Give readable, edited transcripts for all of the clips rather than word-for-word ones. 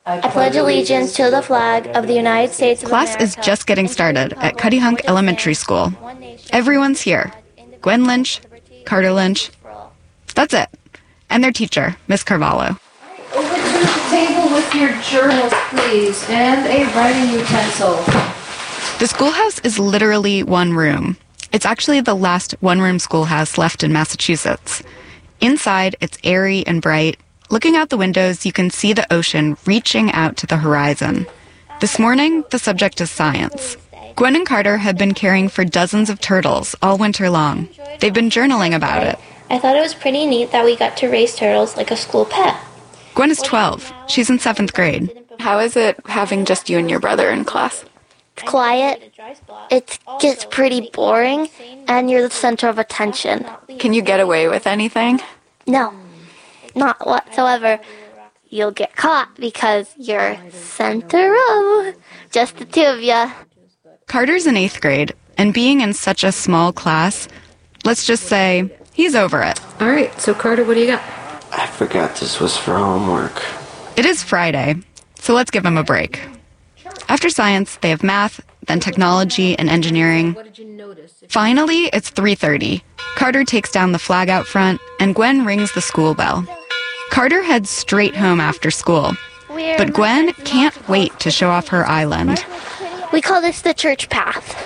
I pledge allegiance to the flag of the United States of America. Class is just getting started at Cuttyhunk Elementary School. Everyone's here. Gwen Lynch, Carter Lynch. That's it. And their teacher, Miss Carvalho. Over to the table with your journals, please, and a writing utensil. The schoolhouse is literally one room. It's actually the last one-room schoolhouse left in Massachusetts. Inside, it's airy and bright. Looking out the windows, you can see the ocean reaching out to the horizon. This morning, the subject is science. Gwen and Carter have been caring for dozens of turtles all winter long. They've been journaling about it. I thought it was pretty neat that we got to raise turtles like a school pet. Gwen is 12. She's in 7th grade. How is it having just you and your brother in class? It's quiet, it gets pretty boring, and you're the center of attention. Can you get away with anything? No, not whatsoever. You'll get caught because you're center of just the two of you. Carter's in 8th grade, and being in such a small class, let's just say he's over it. All right, so Carter, what do you got? I forgot this was for homework. It is Friday, so let's give him a break. After science, they have math, then technology and engineering. Finally, it's 3:30. Carter takes down the flag out front, and Gwen rings the school bell. Carter heads straight home after school, but Gwen can't wait to show off her island. We call this the church path.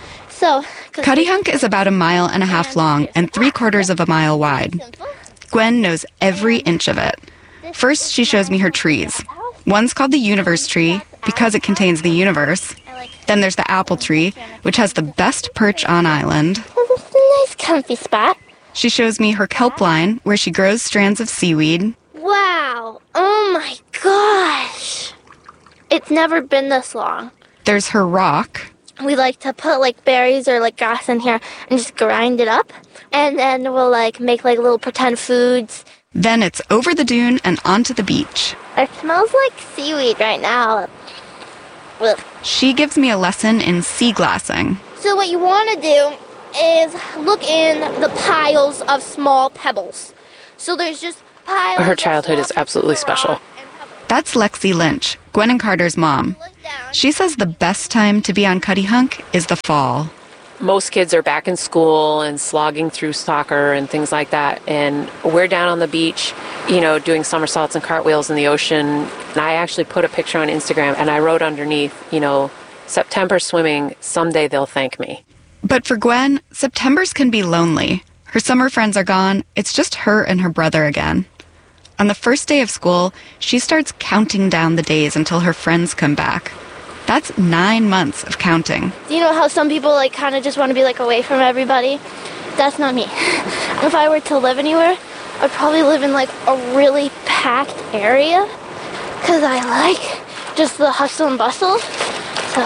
Cuttyhunk is about 1.5 miles long and 3/4 of a mile wide. Gwen knows every inch of it. First, she shows me her trees. One's called the universe tree because it contains the universe. Then there's the apple tree, which has the best perch on island. It's a nice comfy spot. She shows me her kelp line, where she grows strands of seaweed. Wow, oh my gosh. It's never been this long. There's her rock. We like to put berries or grass in here and just grind it up. And then we'll make little pretend foods. Then it's over the dune and onto the beach. It smells like seaweed right now. Ugh. She gives me a lesson in sea glassing. So what you want to do is look in the piles of small pebbles. So there's just piles. Her childhood is absolutely special. That's Lexi Lynch, Gwen and Carter's mom. She says the best time to be on Cuttyhunk is the fall. Most kids are back in school and slogging through soccer and things like that. And we're down on the beach, doing somersaults and cartwheels in the ocean. And I actually put a picture on Instagram and I wrote underneath, September swimming, someday they'll thank me. But for Gwen, Septembers can be lonely. Her summer friends are gone. It's just her and her brother again. On the first day of school, she starts counting down the days until her friends come back. That's 9 months of counting. You know how some people kind of just want to be away from everybody? That's not me. If I were to live anywhere, I'd probably live in a really packed area because I like just the hustle and bustle. So,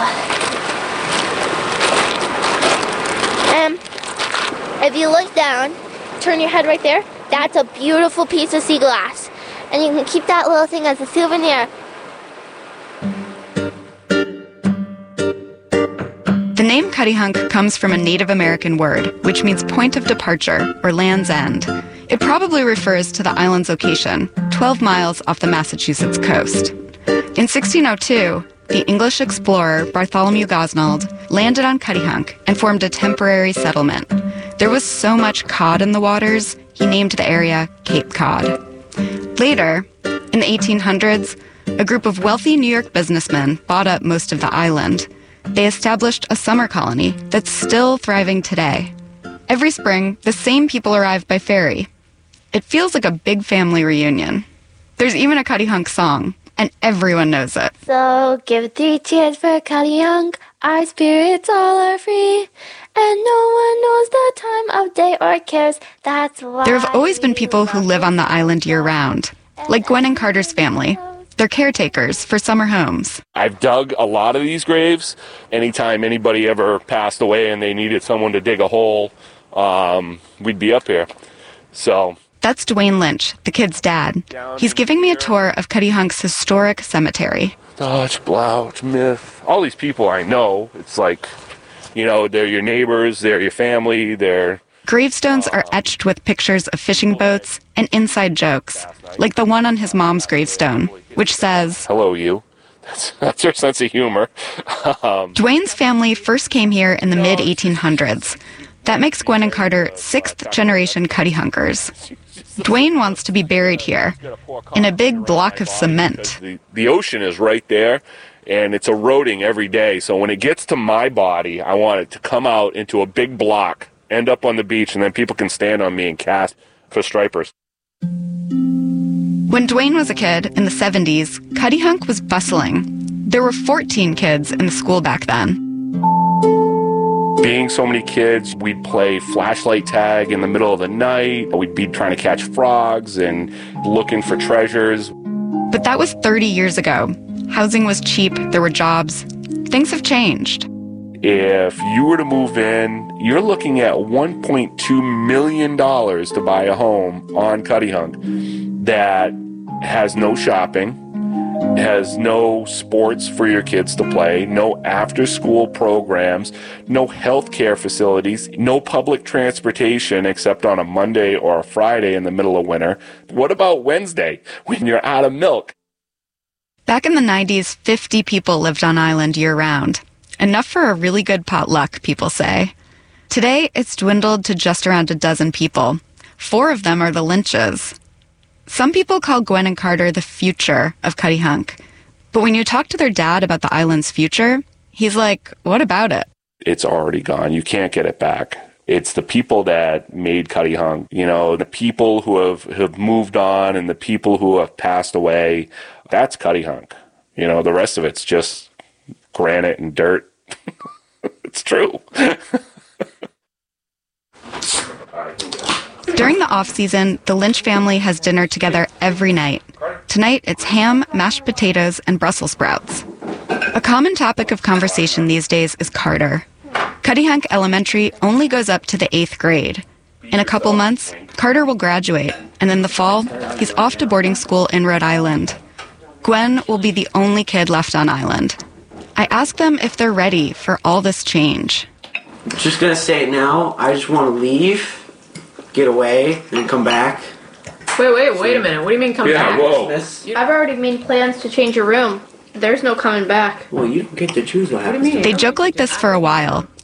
if you look down, turn your head right there, that's a beautiful piece of sea glass. And you can keep that little thing as a souvenir. The name Cuttyhunk comes from a Native American word, which means point of departure, or land's end. It probably refers to the island's location, 12 miles off the Massachusetts coast. In 1602, the English explorer Bartholomew Gosnold landed on Cuttyhunk and formed a temporary settlement. There was so much cod in the waters, he named the area Cape Cod. Later, in the 1800s, a group of wealthy New York businessmen bought up most of the island. They established a summer colony that's still thriving today. Every spring, the same people arrive by ferry. It feels like a big family reunion. There's even a Cuttyhunk song, and everyone knows it. So give 3 cheers for Cuttyhunk, our spirits all are free, and no one knows the time of day or cares, that's why. There have always been people who live on the island year-round, like Gwen and Carter's family. They're caretakers for summer homes. I've dug a lot of these graves. Anytime anybody ever passed away and they needed someone to dig a hole, we'd be up here. So that's Dwayne Lynch, the kid's dad. He's giving me a tour of Cuttyhunk's historic cemetery. Dodge, Blouch, Myth, all these people I know. It's they're your neighbors, they're your family, they're... Gravestones are etched with pictures of fishing boats and inside jokes, like the one on his mom's gravestone, which says, "Hello, you." That's her sense of humor. Dwayne's family first came here in the mid-1800s. That makes Gwen and Carter sixth-generation Cuttyhunkers. Dwayne wants to be buried here, in a big block of cement. The ocean is right there, and it's eroding every day. So when it gets to my body, I want it to come out into a big block, end up on the beach, and then people can stand on me and cast for stripers. When Dwayne was a kid, in the 70s, Cuttyhunk was bustling. There were 14 kids in the school back then. Being so many kids, we'd play flashlight tag in the middle of the night. We'd be trying to catch frogs and looking for treasures. But that was 30 years ago. Housing was cheap, there were jobs. Things have changed. If you were to move in, you're looking at $1.2 million to buy a home on Cuttyhunk that has no shopping, has no sports for your kids to play, no after-school programs, no health care facilities, no public transportation except on a Monday or a Friday in the middle of winter. What about Wednesday when you're out of milk? Back in the 90s, 50 people lived on island year-round. Enough for a really good potluck, people say. Today, it's dwindled to just around a dozen people. 4 of them are the Lynches. Some people call Gwen and Carter the future of Cuttyhunk. But when you talk to their dad about the island's future, he's like, what about it? It's already gone. You can't get it back. It's the people that made Cuttyhunk, the people who have moved on and the people who have passed away. That's Cuttyhunk. The rest of it's just granite and dirt. It's true. During the off-season, the Lynch family has dinner together every night. Tonight, it's ham, mashed potatoes, and Brussels sprouts. A common topic of conversation these days is Carter. Cuttyhunk Elementary only goes up to the 8th grade. In a couple months, Carter will graduate, and in the fall, he's off to boarding school in Rhode Island. Gwen will be the only kid left on island. I ask them if they're ready for all this change. Just gonna say it now. I just want to leave, get away, and come back. Wait a minute. What do you mean come back? Whoa. I've already made plans to change your room. There's no coming back. Well, you don't get to choose what happens. They joke like this for a while,